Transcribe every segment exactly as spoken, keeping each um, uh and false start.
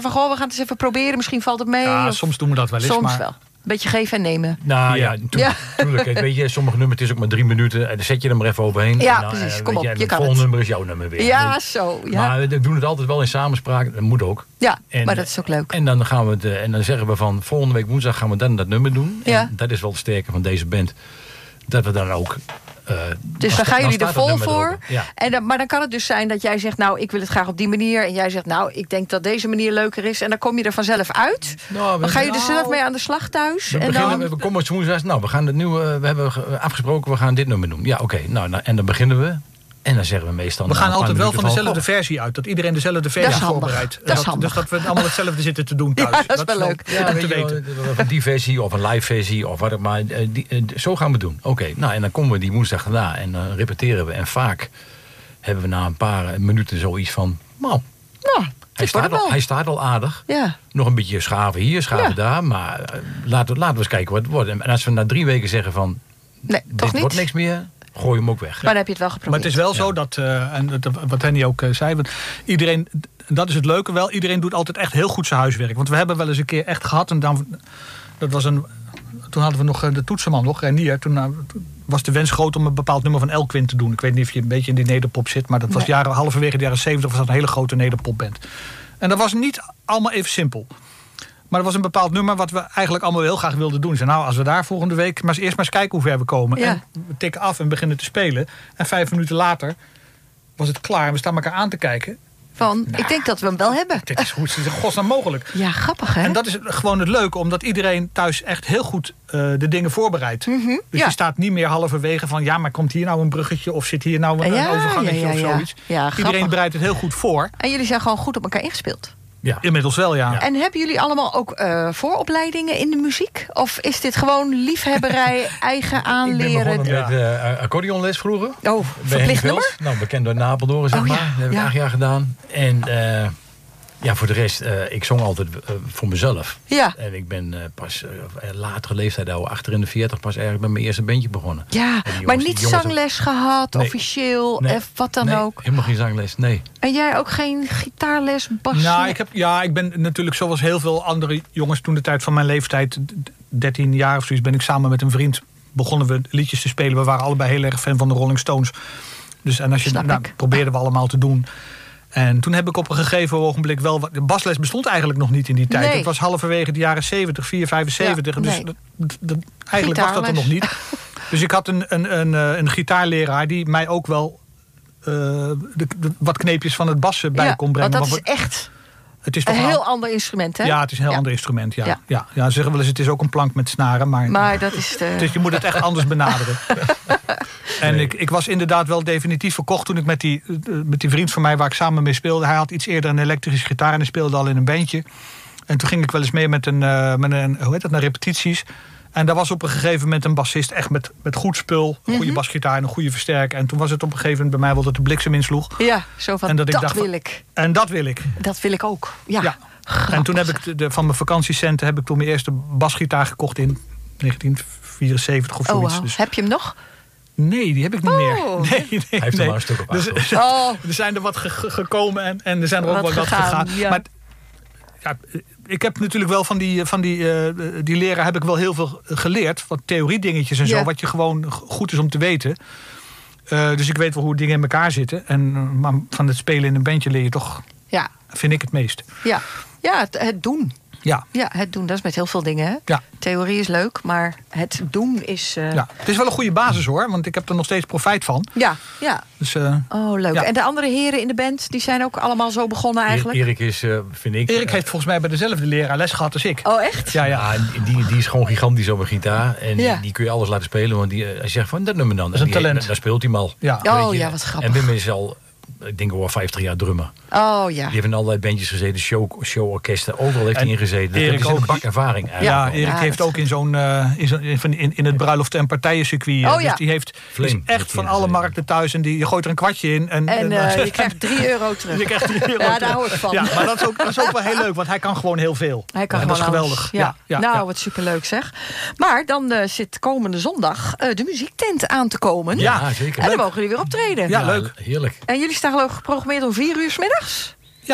zeggen van, goh, we gaan het eens even proberen. Misschien valt het mee. Ja, of... soms doen we dat wel eens. Soms maar... wel. Beetje geven en nemen. Nou ja, ja, ja. tuurlijk. Weet je, sommige nummers het is ook maar drie minuten. En dan zet je er maar even overheen. Ja, en dan, precies. En, Kom op, je, je het kan volgende het. nummer is jouw nummer weer. Ja, zo. Ja. Maar we doen het altijd wel in samenspraak. Dat moet ook. Ja, en, maar dat is ook leuk. En dan, gaan we het, en dan zeggen we van, volgende week woensdag gaan we dan dat nummer doen. Ja. En dat is wel het sterke van deze band. Dat we dan ook... Uh, dus dan gaan jullie er vol voor. Ja. En dan, maar dan kan het dus zijn dat jij zegt, nou, ik wil het graag op die manier. En jij zegt, nou, ik denk dat deze manier leuker is. En dan kom je er vanzelf uit. Nou, dan ga je er nou, zelf mee aan de slag thuis. We, en beginnen, dan... we komen woensdag. Nou, we gaan het nieuwe. We hebben afgesproken, we gaan dit nummer doen. Ja, oké. Okay, nou, nou, en dan beginnen we. En dan zeggen we meestal... We gaan nou, altijd wel van dezelfde van, versie uit. Dat iedereen dezelfde versie dat voorbereidt. Dat is dat, dus dat we allemaal hetzelfde zitten te doen thuis. Ja, dat is dat wel is leuk. Ja, om weet te je, weten. Van die versie of een live versie of wat ook maar. Die, zo gaan we het doen. Oké, okay, nou en dan komen we die woensdag daarna en dan repeteren we. En vaak hebben we na een paar minuten zoiets van... Nou, nou hij, staat al, hij staat al aardig. Ja. Nog een beetje schaven hier, schaven ja. daar. Maar uh, laten, laten we eens kijken wat het wordt. En als we na drie weken zeggen van... Nee, dit toch niet? wordt niks meer... Gooi hem ook weg. Maar dan heb je het wel geprobeerd. Maar het is wel zo ja. dat, uh, en dat, wat Henny ook uh, zei... Want iedereen, dat is het leuke wel, iedereen doet altijd echt heel goed zijn huiswerk. Want we hebben wel eens een keer echt gehad... en dan, dat was een, toen hadden we nog de toetsenman nog, Renier. Toen uh, was de wens groot om een bepaald nummer van Elkwin te doen. Ik weet niet of je een beetje in die nederpop zit... maar dat was nee. jaren, halverwege de jaren zeventig... was dat een hele grote nederpopband. En dat was niet allemaal even simpel. Maar er was een bepaald nummer wat we eigenlijk allemaal heel graag wilden doen. Zei, nou, als we daar volgende week maar eens eerst maar eens kijken hoe ver we komen. Ja. En we tikken af en beginnen te spelen. En vijf minuten later was het klaar. En we staan elkaar aan te kijken. Van, nou, ik denk dat we hem wel hebben. Dit is hoe is het in godsnaam mogelijk. Ja, grappig hè? En dat is gewoon het leuke. Omdat iedereen thuis echt heel goed uh, de dingen voorbereidt. Mm-hmm, dus ja. je staat niet meer halverwege van... ja, maar komt hier nou een bruggetje of zit hier nou een, ja, een overgangetje ja, ja, of ja. zoiets. Ja, iedereen bereidt het heel goed voor. En jullie zijn gewoon goed op elkaar ingespeeld. Ja. Inmiddels wel, ja. Ja. En hebben jullie allemaal ook uh, vooropleidingen in de muziek? Of is dit gewoon liefhebberij, eigen aanleren? Ik ben begonnen met uh, accordeonles vroeger. Oh, verplicht nummer? Nou, bekend door Napeldoorn, zeg oh, maar. Ja, Dat heb ik ja. acht jaar gedaan. En uh, ja, voor de rest, uh, ik zong altijd uh, voor mezelf. Ja. En ik ben uh, pas uh, latere leeftijd, al achter in de veertig, pas eigenlijk met mijn eerste bandje begonnen. Ja, jongens, maar niet zangles ook... gehad, nee. officieel, nee. of wat dan nee, ook? helemaal geen zangles, nee. En jij ook geen gitaarles, bas? Nou, ik heb, ja, ik ben natuurlijk zoals heel veel andere jongens toen de tijd van mijn leeftijd, dertien jaar of zoiets, ben ik samen met een vriend begonnen we liedjes te spelen. We waren allebei heel erg fan van de Rolling Stones. Dus en als je, nou, probeerden we allemaal te doen. En toen heb ik op een gegeven ogenblik wel... De basles bestond eigenlijk nog niet in die tijd. Nee. Het was halverwege de jaren zeventig, vier, vijfenzeventig. Ja, dus nee. dat, dat, eigenlijk was dat er nog niet. Dus ik had een, een, een, een gitaarleraar die mij ook wel... Uh, de, de, wat kneepjes van het bassen bij ja, kon brengen. Want dat maar is echt het is toch een heel al, ander instrument, hè? Ja, het is een heel ja. ander instrument. Ja. Ja. Ja. Ja, zeggen wel eens, het is ook een plank met snaren. Maar, maar dat is de... Dus je moet het echt anders benaderen. En ik, ik was inderdaad wel definitief verkocht toen ik met die, met die vriend van mij waar ik samen mee speelde. Hij had iets eerder een elektrische gitaar en hij speelde al in een bandje. En toen ging ik wel eens mee met een, uh, met een hoe heet dat, naar repetities. En daar was op een gegeven moment een bassist echt met, met goed spul. Een goede mm-hmm. basgitaar en een goede versterker. En toen was het op een gegeven moment bij mij wel dat de bliksem insloeg. Ja, zo van, en dat, ik dat dacht, wil ik. En dat wil ik. Dat wil ik ook, ja. ja. En toen heb ik de, de, van mijn vakantiecenten heb ik toen mijn eerste basgitaar gekocht in negentien vierenzeventig of zoiets. Oh, wow. Dus, heb je hem nog? Nee, die heb ik niet oh. meer. Nee, nee, Hij heeft nee. er maar een stuk op achter. Dus, oh. er zijn er wat ge- ge- gekomen en, en er zijn er ook wat wat gegaan. gegaan. Ja. Maar ja, ik heb natuurlijk wel van die, van die, uh, die leraar heb ik wel heel veel geleerd. Wat theoriedingetjes en zo, ja. wat je gewoon goed is om te weten. Uh, dus ik weet wel hoe dingen in elkaar zitten. En uh, maar van het spelen in een bandje leer je toch, ja. vind ik het meest. Ja, ja het, het doen. Ja. ja, het doen, dat is met heel veel dingen. Hè? Ja. Theorie is leuk, maar het doen is... Uh... Ja. Het is wel een goede basis hoor, want ik heb er nog steeds profijt van. Ja, ja. Dus, uh, oh, leuk. Ja. En de andere heren in de band, die zijn ook allemaal zo begonnen eigenlijk? Erik is, uh, vind ik... Erik heeft volgens mij bij dezelfde leraar les gehad als ik. Oh, echt? Ja, ja. ja die, die is gewoon gigantisch op een gitaar. En ja. die, die kun je alles laten spelen. Want die, hij zegt van, dat nummer dan. Dat is een die, talent. Daar speelt hij hem al. Ja. Oh, ja, wat grappig. En Wim is al... Ik denk wel vijftig jaar drummer. Oh ja. Die heeft in allerlei bandjes gezeten, show, showorkesten, overal heeft hij in gezeten. Erik Dat is ook. een bak ervaring eigenlijk. Ja, wel. Erik Ja, heeft dat... ook in zo'n uh, in, zo, in, in het bruiloften- en partijencircuit. Oh, dus ja. die heeft Flame, is echt van alle markten thuis. En die, je gooit er een kwartje in. En, En en, uh, je krijgt drie euro terug. Je krijgt drie euro ja, terug. daar hou ik van. Ja, maar dat is, ook, dat is ook wel heel leuk, want hij kan gewoon heel veel. Hij kan en gewoon dat is geweldig. alles. Ja. Ja, ja, nou, ja. wat superleuk zeg. Maar dan uh, zit komende zondag uh, de muziektent aan te komen. Ja, Ja, zeker. En dan leuk. mogen jullie weer optreden. Ja, leuk. Heerlijk. En jullie staan geloof ik geprogrammeerd om vier uur 's middags? Ja. Ja.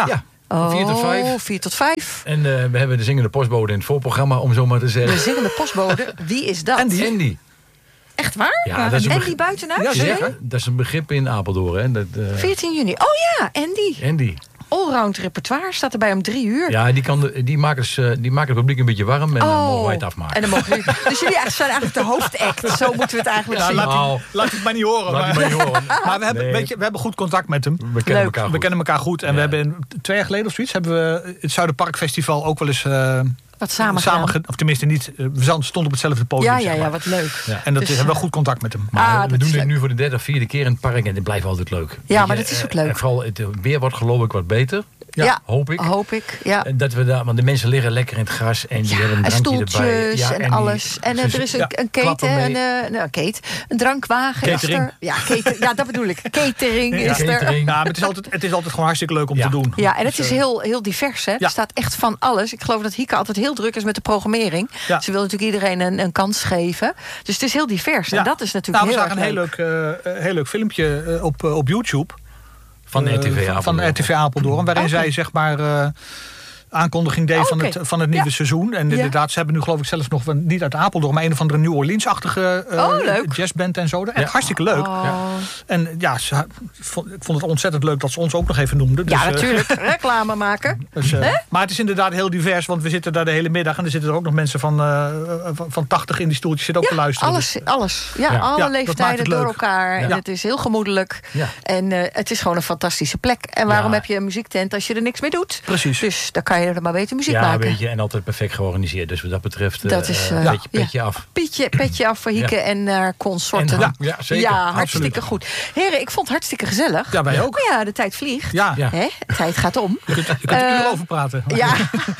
Oh, vier tot vijf. vier tot vijf. En uh, we hebben de zingende postbode in het voorprogramma, om zo maar te zeggen. De zingende postbode, wie is dat? Andy. Andy. Echt waar? Ja, dat is een Andy begrip... buitenhuis? Ja, zeker. Dat is een begrip in Apeldoorn. Hè. Dat, uh... veertien juni. Oh ja, Andy. Andy. Allround repertoire staat erbij om drie uur. Ja, die, kan de, die, maken, uh, die maken het publiek een beetje warm en oh. dan mogen wij het afmaken. En dan mogen jullie, dus jullie zijn eigenlijk de hoofdact. Zo moeten we het eigenlijk ja, zien. Laat, nou, laat het maar niet horen. Laat maar, het maar niet horen. maar we, hebben, nee. weet je, we hebben goed contact met hem. We kennen elkaar goed. We kennen elkaar goed. En ja. we hebben twee jaar geleden of zoiets hebben we het Zuiderparkfestival ook wel eens... Uh, Wat samen, samen ge, of tenminste niet, we stonden op hetzelfde podium. Ja, ja, zeg maar. ja, wat leuk. Ja. En dat dus, is, hebben we goed contact met hem. Maar ah, we doen dit leuk. nu voor de derde of vierde keer in het park en het blijft altijd leuk. Ja, je, maar dat is ook leuk. En vooral het weer wordt geloof ik wat beter. Ja, ja, hoop ik. Hoop ik, ja. Dat we daar, want de mensen liggen lekker in het gras en die ja, hebben een en drankje erbij. Ja, en, en alles. Die, en uh, er is een, ja, een keten, een, uh, nou, keten, een drankwagen. Catering. Is er. Ja, catering, ja, dat bedoel ik. Catering ja, is catering. er. Ja, maar het is, altijd, het is altijd gewoon hartstikke leuk om ja. te doen. Ja, en het dus, is heel, heel divers. Hè? Ja. Er staat echt van alles. Ik geloof dat Hieke altijd heel druk is met de programmering. Ja. Ze wil natuurlijk iedereen een, een kans geven. Dus het is heel divers. Ja. En dat is natuurlijk nou, heel we zagen erg een heel leuk, uh, heel leuk filmpje uh, op, uh, op YouTube. Van uh, R T V Apeldoorn. Van R T V Apeldoorn. Waarin okay. zij zeg maar... Uh, aankondiging deed okay. van, het, van het nieuwe ja. seizoen. En ja. inderdaad, ze hebben nu geloof ik zelfs nog niet uit Apeldoorn, maar een of andere New Orleans-achtige uh, oh, jazzband en zo. Echt ja. hartstikke leuk. Oh. Ja. En ja, ze, ik vond het ontzettend leuk dat ze ons ook nog even noemden. Dus, ja, natuurlijk. Uh, reclame maken. Dus, uh, maar het is inderdaad heel divers, want we zitten daar de hele middag en er zitten er ook nog mensen van, uh, van, van tachtig in die stoeltjes zitten ook ja, te luisteren. Alles, alles. Ja, ja. alle ja, leeftijden door elkaar. En het is heel gemoedelijk. Ja. En uh, het is gewoon een fantastische plek. En waarom ja. heb je een muziektent als je er niks mee doet? Precies. Dus dan kan je er maar beter muziek ja, maken. Weet je, en altijd perfect georganiseerd. Dus wat dat betreft, dat is, uh, uh, ja. petje, petje af. Petje, petje af voor Hieke ja. en uh, consorten. En, ja, ja, zeker. Ja, hartstikke goed. Heren, ik vond het hartstikke gezellig. Ja, wij ook. Maar ja, de tijd vliegt. Ja. Ja. Hè? De tijd gaat om. Je kunt, je kunt er uh, uur over praten. Ja.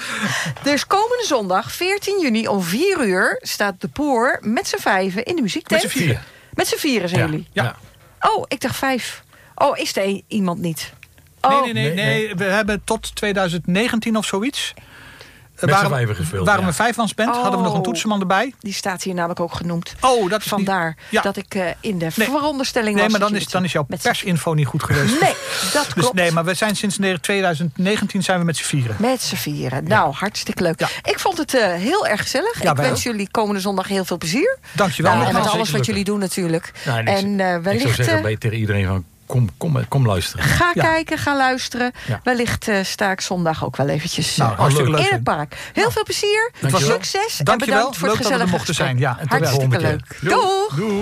Dus komende zondag, veertien juni om vier uur... staat de Poor met z'n vijven in de muziektent. Met z'n vieren. Met z'n vieren zijn ja. jullie. Ja. Oh, ik dacht vijf. Oh, is er iemand niet? Oh. Nee, nee, nee, nee, nee. We hebben tot twintig negentien of zoiets... Met waren, vijven gespeeld, waren ja. we vijfmansband, oh, hadden we nog een toetsenman erbij. Die staat hier namelijk ook genoemd. Oh, dat is Vandaar niet, ja. dat ik uh, in de nee. veronderstelling nee, was. Nee, maar dan is, dan is jouw persinfo niet goed geweest. Nee, dat dus klopt. Nee, maar we zijn sinds twintig negentien zijn we met z'n vieren. Met z'n vieren. Nou, ja. hartstikke leuk. Ja. Ik vond het uh, heel erg gezellig. Ja, ik wens ook. jullie komende zondag heel veel plezier. Dankjewel. Nou, en met ja, alles wat lukken. jullie doen natuurlijk. Nou, en en uh, ik, wellicht, ik zou zeggen bij, tegen iedereen van... Kom, kom, kom luisteren. Ga ja. kijken, ga luisteren. Ja. Wellicht uh, sta ik zondag ook wel eventjes uh, nou, in leuk. het park. Heel nou. veel plezier, Dankjewel. succes Dankjewel. En bedankt voor leuk het gezellige dat we er mochten zijn. Ja, hartstikke leuk. Doeg! Doeg.